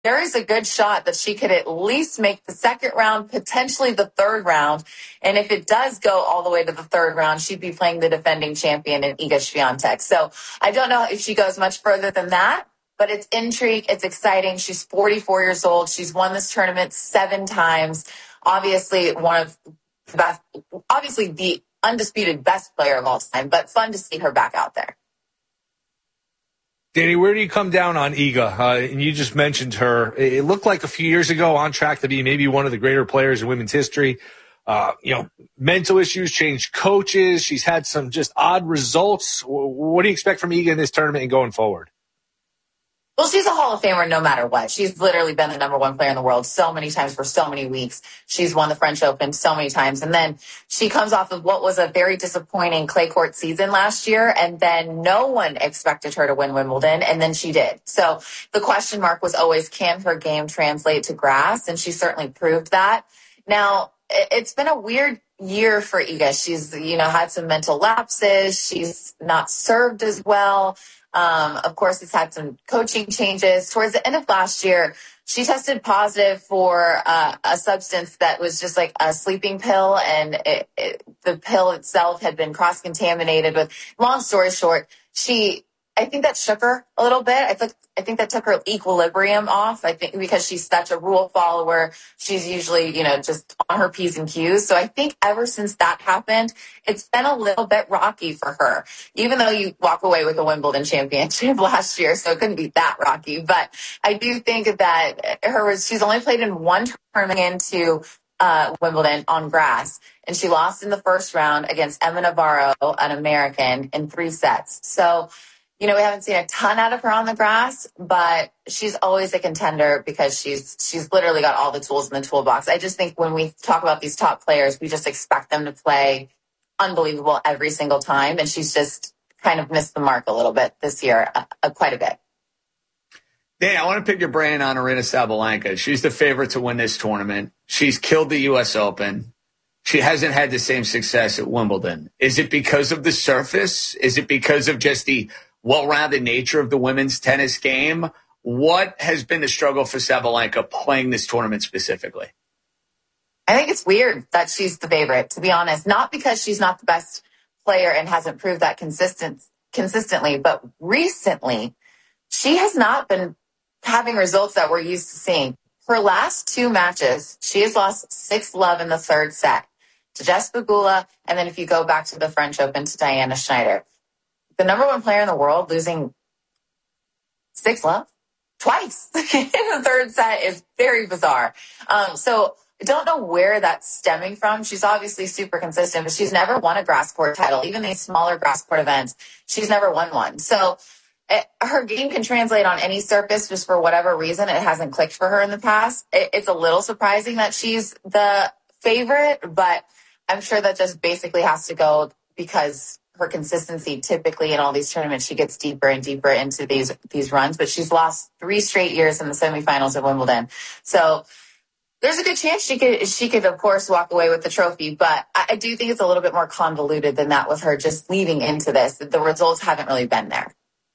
there is a good shot that she could at least make the second round, potentially the third round. And if it does go all the way to the third round, she'd be playing the defending champion in Iga Swiatek. So I don't know if she goes much further than that, but it's intrigue. It's exciting. She's 44 years old. She's won this tournament 7 times. Obviously, obviously the undisputed best player of all time, but fun to see her back out there. Danny, where do you come down on Iga? And you just mentioned her. It looked like a few years ago on track to be maybe one of the greater players in women's history. Mental issues, changed coaches. She's had some just odd results. What do you expect from Iga in this tournament and going forward? Well, she's a Hall of Famer no matter what. She's literally been the number 1 player in the world so many times for so many weeks. She's won the French Open so many times. And then she comes off of what was a very disappointing clay court season last year. And then no one expected her to win Wimbledon. And then she did. So the question mark was always, can her game translate to grass? And she certainly proved that. Now, it's been a weird year for Iga. She's, had some mental lapses. She's not served as well. Of course, it's had some coaching changes. Towards the end of last year, she tested positive for a substance that was just like a sleeping pill, and the pill itself had been cross-contaminated with, long story short, I think that shook her a little bit. I think that took her equilibrium off. I think because she's such a rule follower, she's usually, just on her P's and Q's. So I think ever since that happened, it's been a little bit rocky for her, even though you walk away with a Wimbledon championship last year. So it couldn't be that rocky. But I do think that she's only played in 1 tournament into Wimbledon on grass, and she lost in the first round against Emma Navarro, an American, in 3 sets. So, we haven't seen a ton out of her on the grass, but she's always a contender because she's literally got all the tools in the toolbox. I just think when we talk about these top players, we just expect them to play unbelievable every single time, and she's just kind of missed the mark a little bit this year, quite a bit. Dan, I want to pick your brain on Aryna Sabalenka. She's the favorite to win this tournament. She's killed the U.S. Open. She hasn't had the same success at Wimbledon. Is it because of the surface? Is it because of just the well-rounded nature of the women's tennis game? What has been the struggle for Sabalenka playing this tournament specifically? I think it's weird that she's the favorite, to be honest. Not because she's not the best player and hasn't proved that consistently, but recently she has not been having results that we're used to seeing. Her last 2 matches, she has lost 6-love in the 3rd set to Jess Pegula, and then if you go back to the French Open, to Diana Schneider. The number 1 player in the world losing 6-love twice in the 3rd set is very bizarre. So I don't know where that's stemming from. She's obviously super consistent, but she's never won a grass court title. Even these smaller grass court events, she's never won one. So her game can translate on any surface, just for whatever reason it hasn't clicked for her in the past. It's a little surprising that she's the favorite, but I'm sure that just basically has to go because her consistency typically in all these tournaments, she gets deeper and deeper into these runs, but she's lost 3 straight years in the semifinals of Wimbledon. So there's a good chance she could of course walk away with the trophy, but I do think it's a little bit more convoluted than that with her just leading into this. The results haven't really been there.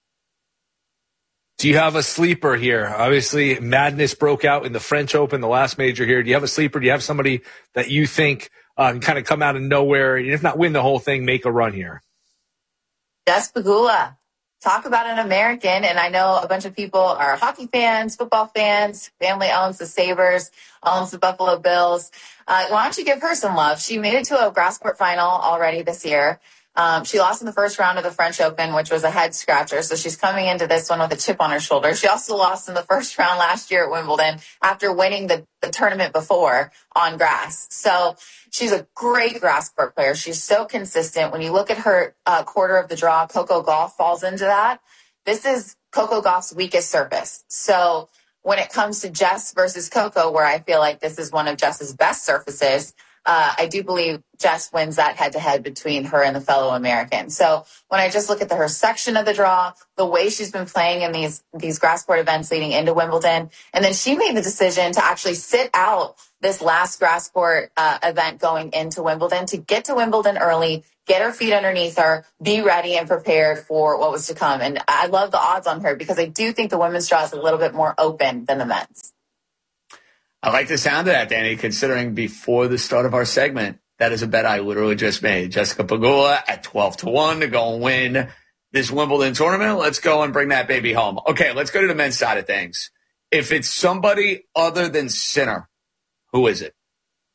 Do you have a sleeper here? Obviously, madness broke out in the French Open, the last major here. Do you have a sleeper? Do you have somebody that you think can kind of come out of nowhere, and if not win the whole thing, make a run here? Jess Pegula. Talk about an American, and I know a bunch of people are hockey fans, football fans, family owns the Sabres, owns the Buffalo Bills. Why don't you give her some love? She made it to a grass court final already this year. She lost in the first round of the French Open, which was a head scratcher. So she's coming into this one with a chip on her shoulder. She also lost in the first round last year at Wimbledon after winning the tournament before on grass. So she's a great grass court player. She's so consistent. When you look at her quarter of the draw, Coco Gauff falls into that. This is Coco Gauff's weakest surface. So when it comes to Jess versus Coco, where I feel like this is one of Jess's best surfaces, I do believe Jess wins that head-to-head between her and the fellow American. So when I just look at her section of the draw, the way she's been playing in these grass court events leading into Wimbledon, and then she made the decision to actually sit out this last grass court event going into Wimbledon to get to Wimbledon early, get her feet underneath her, be ready and prepared for what was to come. And I love the odds on her because I do think the women's draw is a little bit more open than the men's. I like the sound of that, Danny, considering before the start of our segment, that is a bet I literally just made. Jessica Pegula at 12-1 to go and win this Wimbledon tournament. Let's go and bring that baby home. Okay, let's go to the men's side of things. If it's somebody other than Sinner, who is it?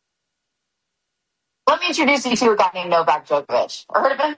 Let me introduce you to a guy named Novak Djokovic. Heard of him?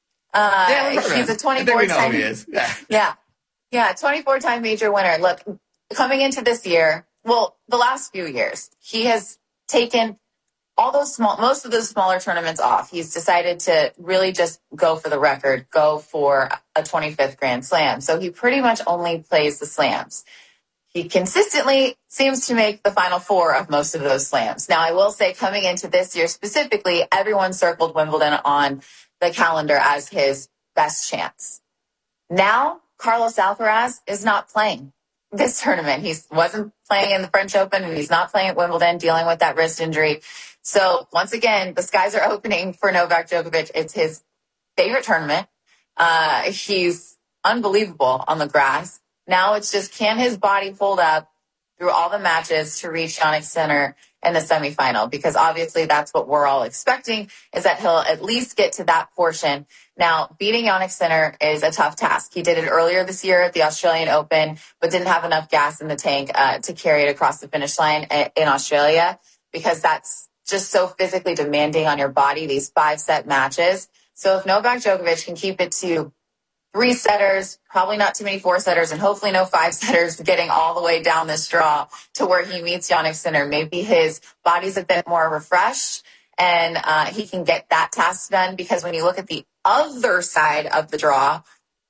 He's a 24-time. Yeah, 24-time major winner. Look, coming into this year, well, the last few years, he has taken most of those smaller tournaments off. He's decided to really just go for the record, go for a 25th Grand Slam. So he pretty much only plays the slams. He consistently seems to make the final four of most of those slams. Now, I will say coming into this year specifically, everyone circled Wimbledon on the calendar as his best chance. Now, Carlos Alcaraz is not playing this tournament. He wasn't playing in the French Open, and he's not playing at Wimbledon, dealing with that wrist injury. So, once again, the skies are opening for Novak Djokovic. It's his favorite tournament. He's unbelievable on the grass. Now it's just, can his body hold up through all the matches to reach Jannik Sinner in the semifinal? Because obviously that's what we're all expecting, is that he'll at least get to that portion. Now, beating Jannik Sinner is a tough task. He did it earlier this year at the Australian Open, but didn't have enough gas in the tank to carry it across the finish line in Australia, because that's just so physically demanding on your body, these 5-set matches. So if Novak Djokovic can keep it to 3-setters, probably not too many 4-setters, and hopefully no 5-setters getting all the way down this draw to where he meets Jannik Sinner. Maybe his body's a bit more refreshed and he can get that task done, because when you look at the other side of the draw,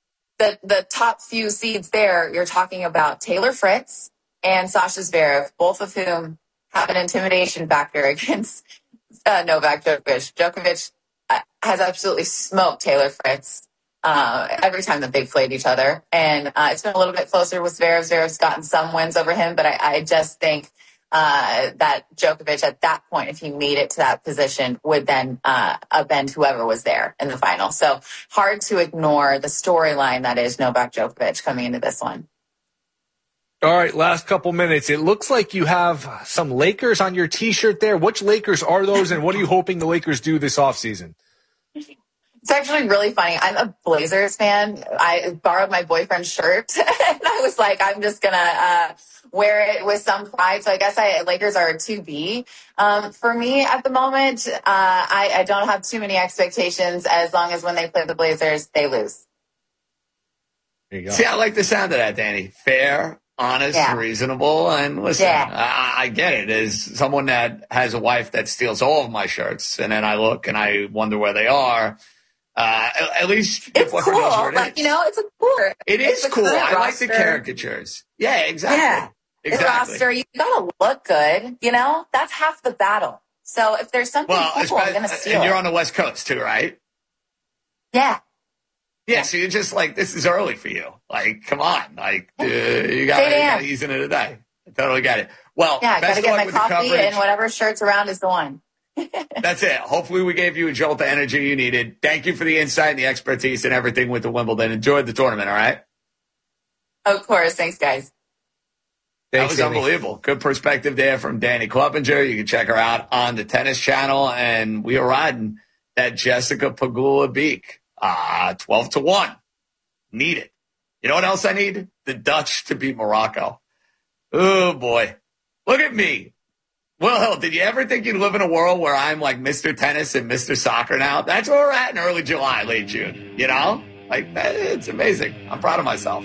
the top few seeds there, you're talking about Taylor Fritz and Sasha Zverev, both of whom have an intimidation factor against Novak Djokovic. Djokovic has absolutely smoked Taylor Fritz every time that they've played each other. And it's been a little bit closer with Zverev. Zverev's gotten some wins over him, but I just think that Djokovic at that point, if he made it to that position, would then upend whoever was there in the final. So hard to ignore the storyline that is Novak Djokovic coming into this one. All right, last couple minutes. It looks like you have some Lakers on your T-shirt there. Which Lakers are those, and what are you hoping the Lakers do this offseason? It's actually really funny. I'm a Blazers fan. I borrowed my boyfriend's shirt, and I was like, I'm just going to wear it with some pride. So I guess Lakers are a 2B. For me at the moment, I don't have too many expectations, as long as when they play the Blazers, they lose. There you go. See, I like the sound of that, Danny. Fair, honest, reasonable, and listen, I get it. As someone that has a wife that steals all of my shirts, and then I look and I wonder where they are, at least it's cool. Like, you know, it's a cool. It is cool. I like the caricatures. Yeah, exactly. Yeah. Exactly. The roster, you gotta look good. You know, that's half the battle. So if there's something cool, I'm gonna steal. And you're on the West Coast too, right? Yeah. Yeah, so you're just like, this is early for you. Like, come on. Like, you got ease into the day. I totally got it. Well, gotta get my coffee, and whatever shirt's around is the one. That's it. Hopefully we gave you a jolt of energy you needed. Thank you for the insight and the expertise and everything with the Wimbledon. Enjoyed the tournament, all right? Of course. Thanks, guys. That was unbelievable. Good perspective there from Danny Clevenger. You can check her out on the Tennis Channel. And we are riding that Jessica Pegula Beek. 12-1. Need it. You know what else I need? The Dutch to beat Morocco. Oh, boy. Look at me. Will Hill, did you ever think you'd live in a world where I'm like Mr. Tennis and Mr. Soccer now? That's where we're at in early July, late June. You know? Like, it's amazing. I'm proud of myself.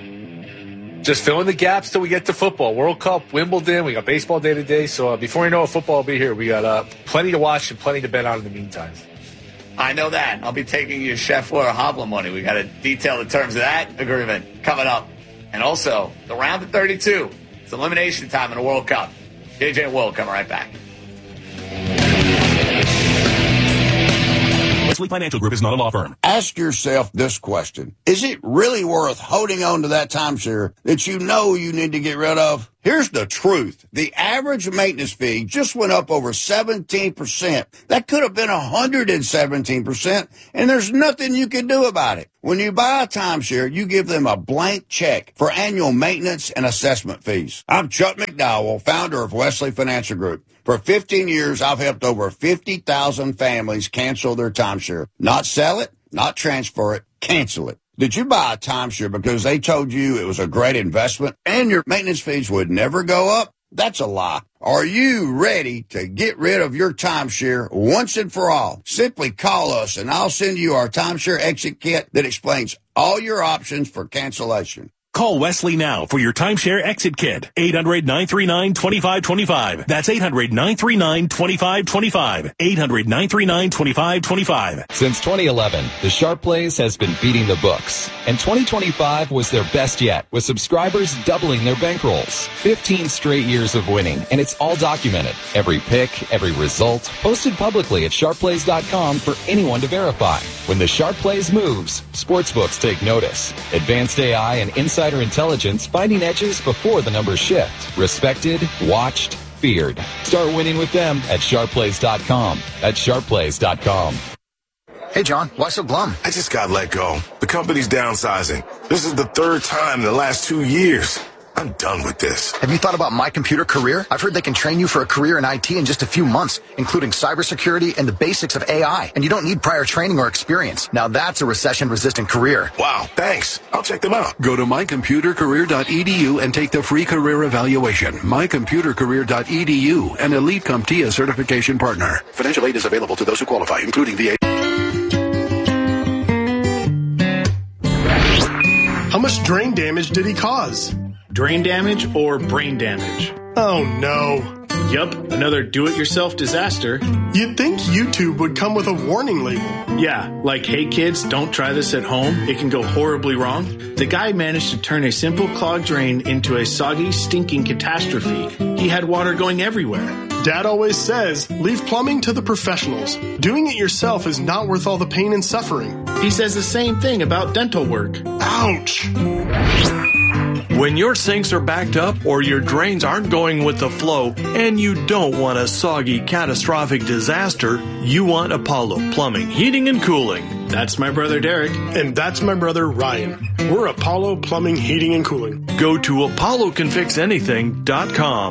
Just filling the gaps till we get to football. World Cup, Wimbledon, we got baseball day today. So before you know it, football will be here. We got plenty to watch and plenty to bet on in the meantime. I know that. I'll be taking your Scheffler Hovland money. We got to detail the terms of that agreement coming up. And also, the round of 32. It's elimination time in the World Cup. JJ and Will coming right back. Wesley Financial Group is not a law firm. Ask yourself this question. Is it really worth holding on to that timeshare that you know you need to get rid of? Here's the truth. The average maintenance fee just went up over 17%. That could have been 117%, and there's nothing you can do about it. When you buy a timeshare, you give them a blank check for annual maintenance and assessment fees. I'm Chuck McDowell, founder of Wesley Financial Group. For 15 years, I've helped over 50,000 families cancel their timeshare. Not sell it, not transfer it, cancel it. Did you buy a timeshare because they told you it was a great investment and your maintenance fees would never go up? That's a lie. Are you ready to get rid of your timeshare once and for all? Simply call us and I'll send you our timeshare exit kit that explains all your options for cancellation. Call Wesley now for your timeshare exit kit. 800-939-2525. That's 800-939-2525. 800-939-2525. Since 2011, the Sharp Plays has been beating the books. And 2025 was their best yet, with subscribers doubling their bankrolls. 15 straight years of winning, and it's all documented. Every pick, every result, posted publicly at sharpplays.com for anyone to verify. When the Sharp Plays moves, sportsbooks take notice. Advanced AI and insider intelligence finding edges before the numbers shift. Respected, watched, feared. Start winning with them at sharpplays.com. That's sharpplays.com. Hey, John, why so glum? I just got let go. The company's downsizing. This is the third time in the last 2 years. I'm done with this. Have you thought about My Computer Career? I've heard they can train you for a career in IT in just a few months, including cybersecurity and the basics of AI. And you don't need prior training or experience. Now that's a recession-resistant career. Wow, thanks. I'll check them out. Go to mycomputercareer.edu and take the free career evaluation. Mycomputercareer.edu, an Elite CompTIA certification partner. Financial aid is available to those who qualify, including VA. How much drain damage did he cause? Drain damage or brain damage? Oh no. Yup, another do-it-yourself disaster. You'd think YouTube would come with a warning label. Yeah, like, hey kids, don't try this at home. It can go horribly wrong. The guy managed to turn a simple clogged drain into a soggy, stinking catastrophe. He had water going everywhere. Dad always says, leave plumbing to the professionals. Doing it yourself is not worth all the pain and suffering. He says the same thing about dental work. Ouch! When your sinks are backed up or your drains aren't going with the flow and you don't want a soggy, catastrophic disaster, you want Apollo Plumbing, Heating, and Cooling. That's my brother Derek. And that's my brother Ryan. We're Apollo Plumbing, Heating, and Cooling. Go to ApolloCanFixAnything.com.